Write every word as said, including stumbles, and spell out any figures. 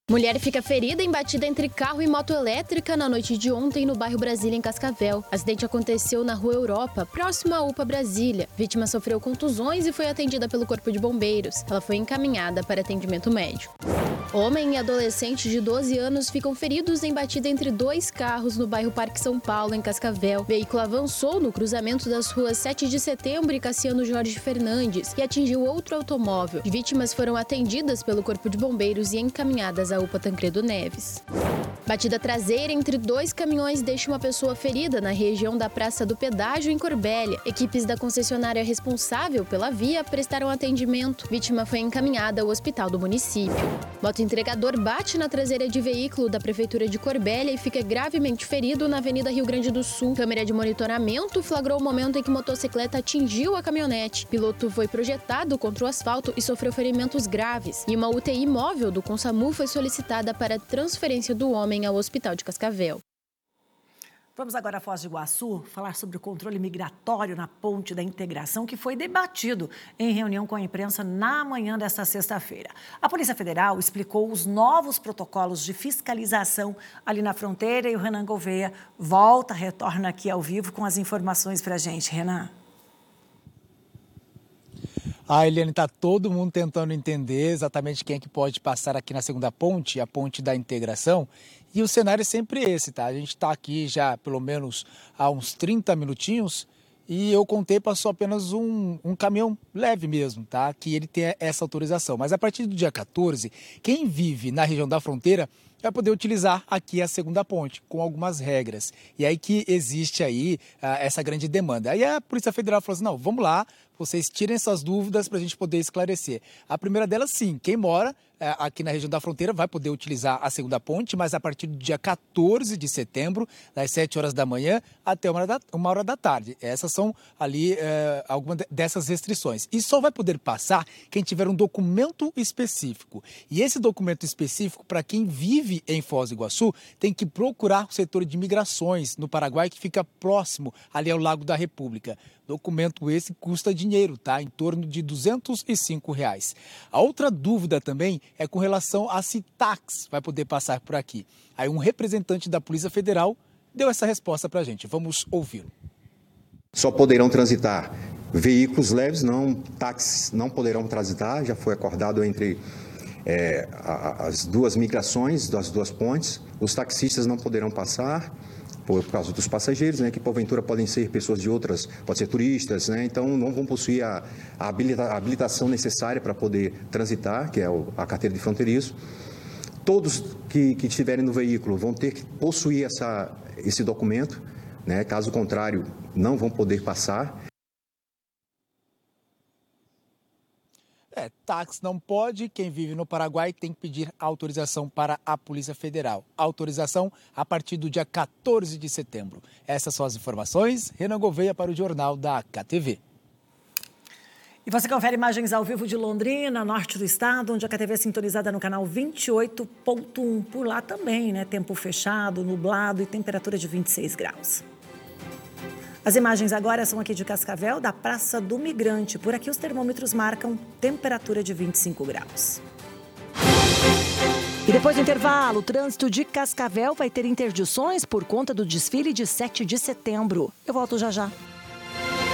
Mulher fica ferida em batida entre carro e moto elétrica na noite de ontem no bairro Brasília, em Cascavel. O acidente aconteceu na Rua Europa, próximo à U P A Brasília. A vítima sofreu contusões e foi atendida pelo Corpo de Bombeiros. Ela foi encaminhada para atendimento médico. Homem e adolescente de doze anos ficam feridos em batida entre dois carros no bairro Parque São Paulo, em Cascavel. O veículo avançou no cruzamento das ruas sete de setembro e Cassiano Jorge Fernandes e atingiu outro automóvel. As vítimas foram atendidas pelo Corpo de Bombeiros e encaminhadas à U P A Tancredo Neves. Batida traseira entre dois caminhões deixa uma pessoa ferida na região da Praça do Pedágio, em Corbélia. Equipes da concessionária responsável pela via prestaram atendimento. A vítima foi encaminhada ao hospital do município. Moto entregador bate na traseira de veículo da Prefeitura de Corbélia e fica gravemente ferido na Avenida Rio Grande do Sul. Câmera de monitoramento flagrou o momento em que motocicleta atingiu a caminhonete. O piloto foi projetado contra o asfalto e sofreu ferimentos graves. E uma U T I móvel do Consamu foi solicitada para transferência do homem ao Hospital de Cascavel. Vamos agora a Foz do Iguaçu falar sobre o controle migratório na Ponte da Integração, que foi debatido em reunião com a imprensa na manhã desta sexta-feira. A Polícia Federal explicou os novos protocolos de fiscalização ali na fronteira e o Renan Gouveia volta, retorna aqui ao vivo com as informações para a gente. Renan. Ah, Eliane, está todo mundo tentando entender exatamente quem é que pode passar aqui na segunda ponte, a Ponte da Integração. E o cenário é sempre esse, tá? A gente está aqui já pelo menos há uns trinta minutinhos e eu contei, passou apenas um, um caminhão leve mesmo, tá? Que ele tem essa autorização. Mas a partir do dia quatorze, quem vive na região da fronteira vai poder utilizar aqui a segunda ponte, com algumas regras. E aí que existe aí uh, essa grande demanda. Aí a Polícia Federal falou assim, não, vamos lá, vocês tirem essas dúvidas para a gente poder esclarecer. A primeira delas, sim, quem mora é, aqui na região da fronteira vai poder utilizar a segunda ponte, mas a partir do dia quatorze de setembro, das sete horas da manhã até uma hora da, uma hora da tarde. Essas são ali é, algumas dessas restrições. E só vai poder passar quem tiver um documento específico. E esse documento específico, para quem vive em Foz do Iguaçu, tem que procurar o setor de migrações no Paraguai, que fica próximo ali ao Lago da República. Documento esse custa dinheiro, tá? Em torno de duzentos e cinco reais. A outra dúvida também é com relação a se táxi vai poder passar por aqui. Aí um representante da Polícia Federal deu essa resposta pra gente. Vamos ouvi-lo. Só poderão transitar veículos leves, não táxis não poderão transitar. Já foi acordado entre é, a, as duas migrações das duas pontes. Os taxistas não poderão passar por causa dos passageiros, né, que porventura podem ser pessoas de outras, podem ser turistas, né, então não vão possuir a, a, habilita, a habilitação necessária para poder transitar, que é o, a carteira de fronteiriço. Todos que, que estiverem no veículo vão ter que possuir essa, esse documento, né, caso contrário, não vão poder passar. É, táxi não pode, quem vive no Paraguai tem que pedir autorização para a Polícia Federal. Autorização a partir do dia quatorze de setembro. Essas são as informações. Renan Gouveia para o Jornal da K T V. E você confere imagens ao vivo de Londrina, norte do estado, onde a K T V é sintonizada no canal vinte e oito ponto um. Por lá também, né? Tempo fechado, nublado e temperatura de vinte e seis graus. As imagens agora são aqui de Cascavel, da Praça do Migrante. Por aqui os termômetros marcam temperatura de vinte e cinco graus. E depois do intervalo, o trânsito de Cascavel vai ter interdições por conta do desfile de sete de setembro. Eu volto já já.